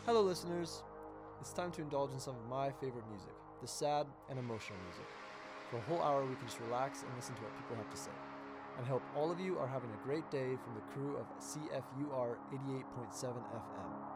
Hello, listeners. It's time to indulge in some of my favorite music, the sad and emotional music. For a whole hour, we can just relax and listen to what people have to say. And I hope all of you are having a great day from the crew of CFUR 88.7 FM.